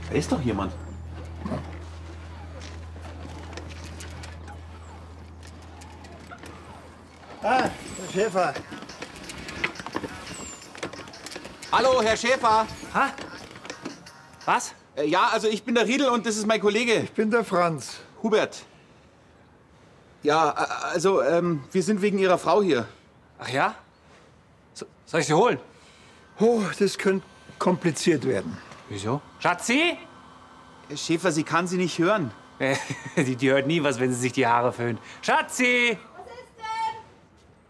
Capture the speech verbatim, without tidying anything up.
Da ist doch jemand. Ah, Herr Schäfer. Hallo, Herr Schäfer. Ha? Was? Äh, ja, also ich bin der Riedel und das ist mein Kollege. Ich bin der Franz. Hubert. Ja, äh, also ähm, wir sind wegen Ihrer Frau hier. Ach ja? So, soll ich sie holen? Oh, das könnte kompliziert werden. Wieso? Schatzi? Herr Schäfer, sie kann Sie nicht hören. die, die hört nie was, wenn sie sich die Haare föhnt. Schatzi!